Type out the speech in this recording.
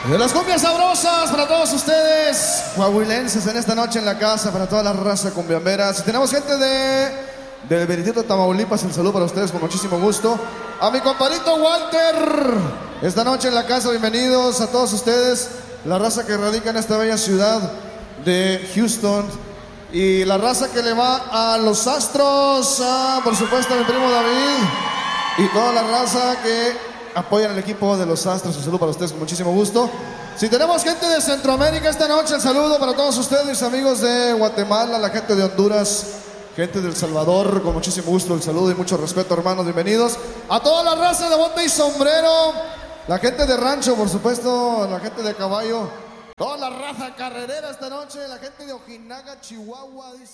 De las cumbias sabrosas para todos ustedes, coahuilenses en esta noche en la casa, para toda la raza cumbiambera. Si tenemos gente del Veredito, Tamaulipas, el saludo para ustedes con muchísimo gusto. A mi compadrito Walter, esta noche en la casa, bienvenidos a todos ustedes, la raza que radica en esta bella ciudad de Houston. Y la raza que le va a los Astros, por supuesto a mi primo David y toda la raza que apoyan al equipo de los Astros. Un saludo para ustedes con muchísimo gusto. Si tenemos gente de Centroamérica esta noche, el saludo para todos ustedes, mis amigos de Guatemala, la gente de Honduras, gente del Salvador, con muchísimo gusto el saludo y mucho respeto, hermanos, bienvenidos. A toda la raza de bote y sombrero, la gente de rancho, por supuesto, la gente de caballo, toda la raza carrerera esta noche, la gente de Ojinaga, Chihuahua, dice.